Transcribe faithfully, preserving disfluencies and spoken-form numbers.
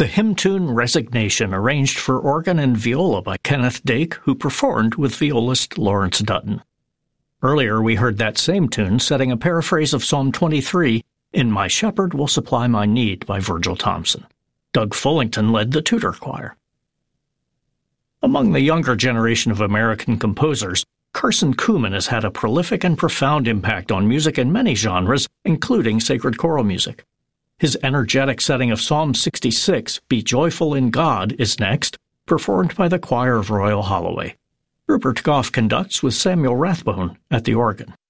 the hymn tune Resignation, arranged for organ and viola by Kenneth Dake, who performed with violist Lawrence Dutton. Earlier we heard that same tune setting a paraphrase of Psalm twenty-three, In My Shepherd Will Supply My Need by Virgil Thompson. Doug Fullington led the Tudor Choir. Among the younger generation of American composers, Carson Kuhlman has had a prolific and profound impact on music in many genres, including sacred choral music. His energetic setting of Psalm sixty-six, Be Joyful in God, is next, performed by the Choir of Royal Holloway. Rupert Goff conducts with Samuel Rathbone at the organ.